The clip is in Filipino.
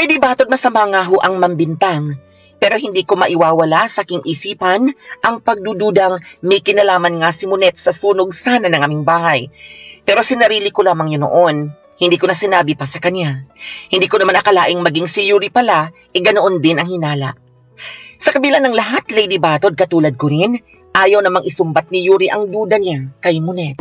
Lady Batod, masama nga ho ang mambintang. Pero hindi ko maiwawala sa aking isipan ang pagdududang may kinalaman nga si Monet sa sunog sana ng aming bahay. Pero sinarili ko lamang yun noon. Hindi ko na sinabi pa sa kanya. Hindi ko naman akalaing maging si Yuri pala, ganoon din ang hinala. Sa kabila ng lahat, Lady Batod, katulad ko rin, ayaw namang isumbat ni Yuri ang duda niya kay Monet.